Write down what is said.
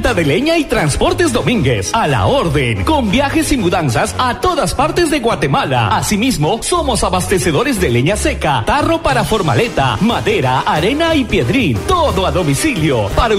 Venta de leña y transportes Domínguez. A la orden. Con viajes y mudanzas a todas partes de Guatemala. Asimismo, somos abastecedores de leña seca, tarro para formaleta, madera, arena y piedrín. Todo a domicilio. Para